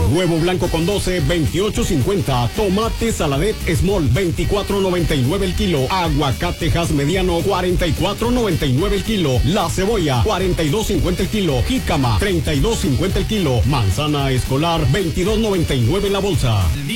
Huevo blanco con 12, 28.50. Tomate saladet small, 24.99 el kilo. Aguacate Hass mediano, 44.99 el kilo. La cebolla, 42.50 el kilo. Jícama, 32.50 el kilo. Manzana escolar, 22.99 la bolsa.